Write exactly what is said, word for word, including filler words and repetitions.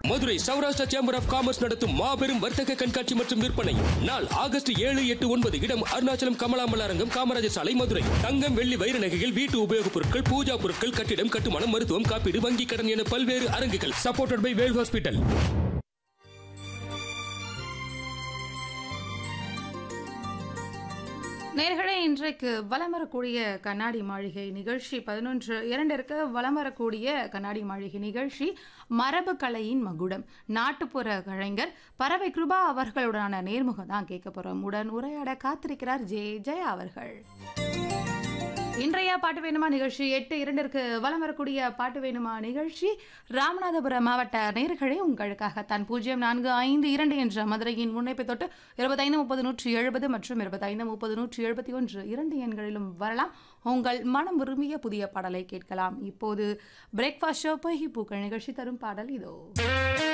Madurai Saurashtra chamber of commerce நடத்தும் மாபெரும் வர்த்தக கண்காட்சி மற்றும் விற்பனை நாள் ஆகஸ்ட் ஏழு எட்டு ஒன்பது இடம் அருணாச்சலம் கமலாம்பல் அரங்கம் காமராஜர் சாலை மதுரை. தங்கம் வெள்ளி வைர நகைகள் வீட்டு உபயோகப் பொருட்கள் பூஜா பொருட்கள் கட்டிடம் கட்டுமானம் மருத்துவம் காப்பீடு வங்கி கடன் என பல்வேறு அரங்குகள். Supported by Vel hospital. நேர்களே, இன்றைக்கு வலம் வரக்கூடிய கண்ணாடி மாளிகை நிகழ்ச்சி பதினொன்று இரண்டிற்கு வலம் வரக்கூடிய கண்ணாடி மாளிகை நிகழ்ச்சி மரபு கலையின் மகுடம். நாட்டுப்புற கலைஞர் பறவை கிருபா அவர்களுடனான நேர்முகம் தான் கேட்க போறோம். உடன் உரையாட காத்திருக்கிறார் ஜே ஜெயா அவர்கள். இன்றைய பாட்டு வேணுமா நிகழ்ச்சி எட்டு இரண்டிற்கு வலம் வரக்கூடிய பாட்டு வேணுமா நிகழ்ச்சி ராமநாதபுரம் மாவட்ட நேயர்களே உங்களுக்காக தான் பூஜ்ஜியம் நான்கு ஐந்து இரண்டு என்ற மதுரையின் முன்னைப்பை தொட்டு இருபத்தைந்து முப்பது நூற்றி எழுபது மற்றும் இருபத்தைந்து முப்பது நூற்றி எழுபத்தி ஒன்று இரண்டு எண்களிலும் வரலாம். உங்கள் மனம் விரும்பிய புதிய பாடலை கேட்கலாம். இப்போது பிரேக்ஃபாஸ்ட் ஷோ பொய்கி பூக்கள் நிகழ்ச்சி தரும் பாடல் இதோ.